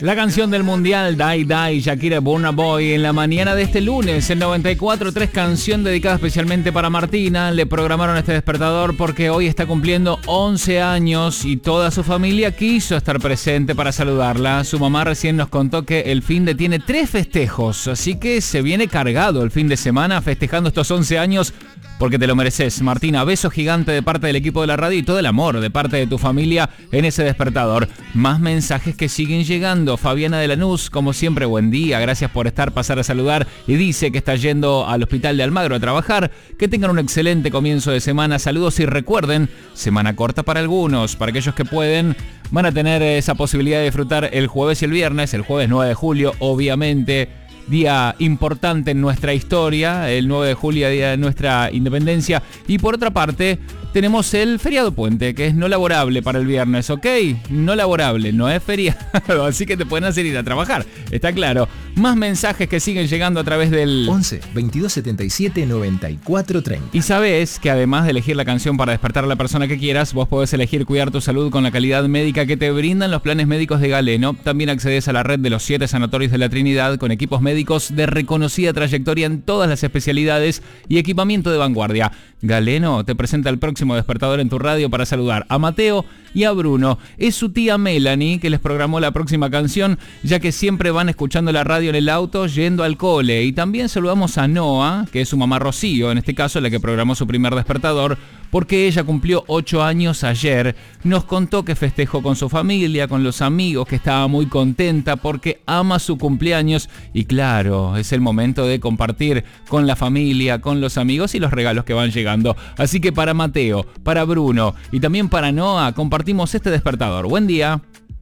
La canción del mundial, Die Die, Shakira, Burna Boy, en la mañana de este lunes, en 94.3, canción dedicada especialmente para Martina. Le programaron este despertador porque hoy está cumpliendo 11 años y toda su familia quiso estar presente para saludarla. Su mamá recién nos contó que el finde tiene 3 festejos, así que se viene cargado el fin de semana festejando estos 11 años. Porque te lo mereces, Martina. Beso gigante de parte del equipo de la radio y todo el amor de parte de tu familia en ese despertador. Más mensajes que siguen llegando. Fabiana de Lanús, como siempre, buen día. Gracias por pasar a saludar. Y dice que está yendo al hospital de Almagro a trabajar. Que tengan un excelente comienzo de semana. Saludos y recuerden, semana corta para algunos. Para aquellos que pueden, van a tener esa posibilidad de disfrutar el jueves y el viernes. El jueves 9 de julio, obviamente. Día importante en nuestra historia, el 9 de julio, día de nuestra independencia. Y por otra parte, tenemos el feriado puente, que es no laborable para el viernes, ¿ok? No laborable, no es feriado, así que te pueden hacer ir a trabajar, está claro. Más mensajes que siguen llegando a través del 11 22 77 94 30. Y sabes que además de elegir la canción para despertar a la persona que quieras, vos podés elegir cuidar tu salud con la calidad médica que te brindan los planes médicos de Galeno. También accedes a la red de los 7 sanatorios de la Trinidad con equipos médicos de reconocida trayectoria en todas las especialidades y equipamiento de vanguardia. Galeno te presenta el próximo despertador en tu radio para saludar a Mateo y a Bruno. Es su tía Melanie que les programó la próxima canción, ya que siempre van escuchando la radio en el auto yendo al cole. Y también saludamos a Noa, que es su mamá Rocío, en este caso la que programó su primer despertador, porque ella cumplió 8 años ayer. Nos contó que festejó con su familia, con los amigos, que estaba muy contenta porque ama su cumpleaños. Y claro, es el momento de compartir con la familia, con los amigos y los regalos que van llegando. Así que para Mateo, para Bruno y también para Noa, compartimos este despertador. Buen día.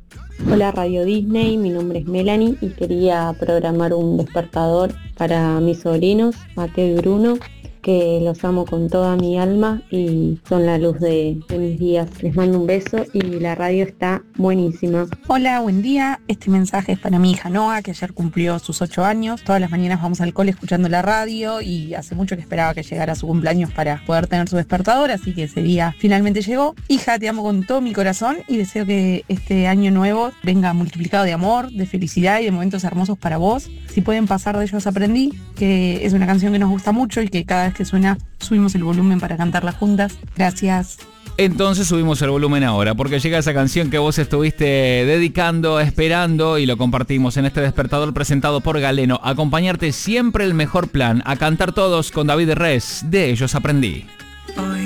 Hola Radio Disney, mi nombre es Melanie y quería programar un despertador para mis sobrinos, Mateo y Bruno, que los amo con toda mi alma y son la luz de mis días. Les mando un beso y la radio está buenísima. Hola, buen día. Este mensaje es para mi hija Noa, que ayer cumplió sus 8 años. Todas las mañanas vamos al cole escuchando la radio y hace mucho que esperaba que llegara su cumpleaños para poder tener su despertador, así que ese día finalmente llegó. Hija, te amo con todo mi corazón y deseo que este año nuevo venga multiplicado de amor, de felicidad y de momentos hermosos para vos. Si pueden pasar de ellos aprendí, que es una canción que nos gusta mucho y que cada vez que suena subimos el volumen para cantarla juntas. Gracias. Entonces subimos el volumen ahora, porque llega esa canción que vos estuviste dedicando, esperando, y lo compartimos en este despertador presentado por Galeno. Acompañarte siempre el mejor plan, a cantar todos con David Res, de ellos aprendí. Hoy